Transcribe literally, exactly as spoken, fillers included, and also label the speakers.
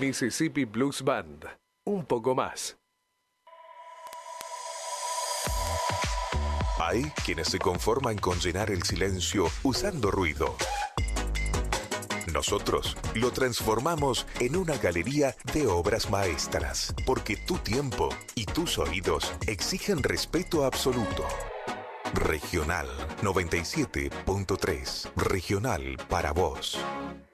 Speaker 1: Mississippi Blues Band. Un poco más.
Speaker 2: Hay quienes se conforman con llenar el silencio usando ruido. Nosotros lo transformamos en una galería de obras maestras, porque tu tiempo y tus oídos exigen respeto absoluto. Regional noventa y siete punto tres. Regional para vos.